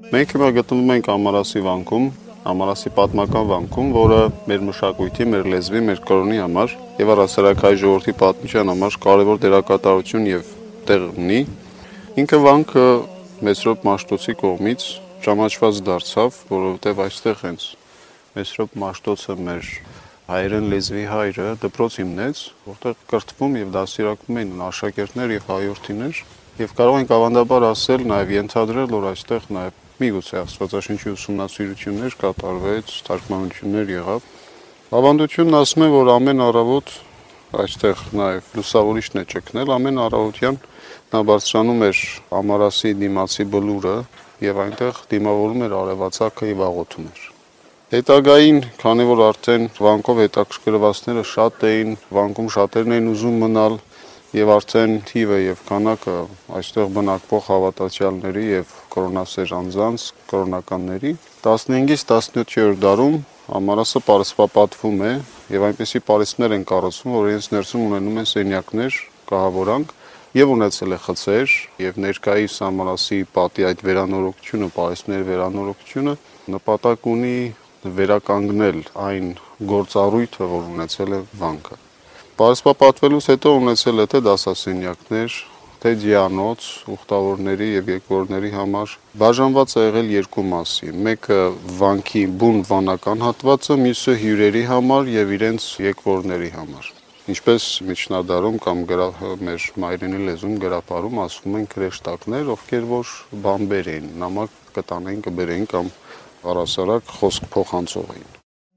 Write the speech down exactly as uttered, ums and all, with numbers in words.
Մենք հիմա գտնվում ենք Ամարասի վանքում, Ամարասի պատմական վանքում, որը մեր մշակույթի, մեր լեզվի, մեր կրոնի համար եւ առասարակ հայ ժողովրդի պատմության համար կարևոր դերակատարություն եւ տեղ ունի։ Ինքը վանքը Մեսրոպ Մաշտոցի կողմից ճանաչված դարձավ, որովհետեւ այստեղ հենց Մեսրոպ Մաշտոցը մեր հայերեն լեզվի հայրը դպրոց հիմնեց, որտեղ կրթվում եւ դասիրակվում էին աշակերտներ եւ հայրենիներ, եւ կարող ենք ավանդաբար ասել, նաեւ ենթադրել, որ այստեղ նաեւ միգուցե աստվածաշնչի ուսումնասիրություններ կատարվեց, թարգմանություններ եղավ։ Ավանդությունն ասում է, որ ամեն առավոտ այստեղ նաեւ լուսավորիչն է ճգնել, ամեն առավոտյան նա բարձրանում էր Ամարասի դիմացի բլուրը եւ այնտեղ դիմավորում էր արևածագը եւ աղոթում էր։ Հետագային, քանի որ արդեն վանկով հետաքրքրվածները շատ էին, վանկում շատերն էին ուզում մնալ եւ արդեն թիվը եւ քանակը այստեղ բնակվող հավատացյալների եւ կրոնասեր անձանց, կրոնականների տասնհինգից տասնյոթերորդ դարում Ամարասը պարսպապատվում է եւ այնպիսի պարիսպներ են կառուցվում, որ իրենց ներսում ունենում են սենյակներ, կահավորանք եւ ունեցել է խցեր եւ ներկայիս Ամարասի պատի այդ վերանորոգությունը, պարիսպների վերանորոգությունը նպատակ ունի վերականգնել այն գործառույթը, որ ունեցել է վանքը։ Պարսպապատվելուց հետո ունեցել է թե դասասենյակներ, թե ձիանոց, ուխտավորների եւ եկվորների համար բաժանված է եղել երկու մասի։ Մեկը վանքի բուն վանական հատվածը, մյուսը հյուրերի համար եւ իրենց եկվորների համար։ Ինչպես միջնադարում կամ մեր մայրենի լեզուն գրապարում ասվում են քրեշտակներ, ովքեր որ բամբեր էին, նամակ կտանեն, կբերեն կամ առասարակ խոսք փոխանցող էին։